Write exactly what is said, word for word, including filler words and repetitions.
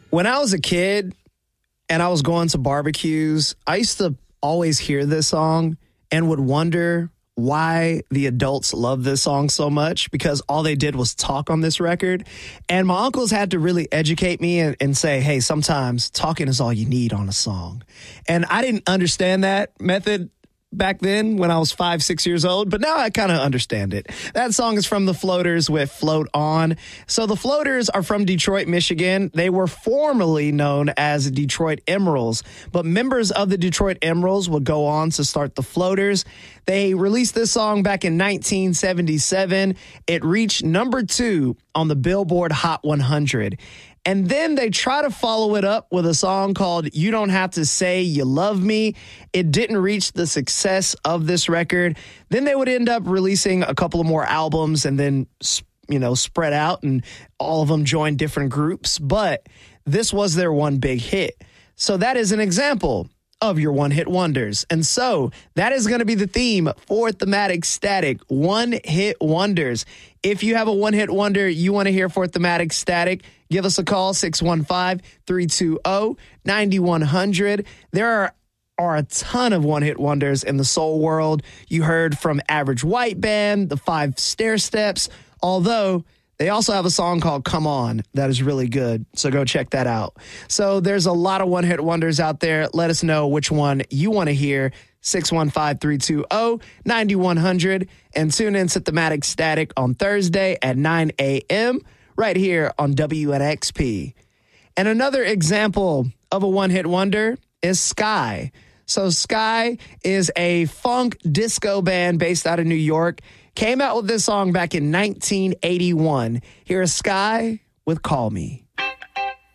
When I was a kid and I was going to barbecues, I used to always hear this song and would wonder why the adults love this song so much, because all they did was talk on this record. And my uncles had to really educate me and, and say, hey, sometimes talking is all you need on a song. And I didn't understand that method back then when I was five, six years old, but now I kind of understand it. That song is from the Floaters with Float On. So the Floaters are from Detroit, Michigan. They were formerly known as Detroit Emeralds, but members of the Detroit Emeralds would go on to start the Floaters. They released this song back in nineteen seventy-seven. It reached number two on the Billboard Hot one hundred. And then they try to follow it up with a song called You Don't Have to Say You Love Me. It didn't reach the success of this record. Then they would end up releasing a couple of more albums and then, you know, spread out, and all of them joined different groups. But this was their one big hit. So that is an example of your one-hit wonders. And so that is going to be the theme for Thematic Static, one-hit wonders. If you have a one-hit wonder you want to hear for Thematic Static, give us a call, six one five, three two zero, nine one zero zero. There are, are a ton of one-hit wonders in the soul world. You heard from Average White Band, the Five Stair Steps, although they also have a song called Come On that is really good, so go check that out. So there's a lot of one-hit wonders out there. Let us know which one you want to hear, six one five, three two zero, nine one zero zero, and tune in to Thematic Static on Thursday at nine a.m. right here on W N X P. And another example of a one-hit wonder is Sky. So Sky is a funk disco band based out of New York. Came out with this song back in nineteen eighty-one. Here is Sky with Call Me.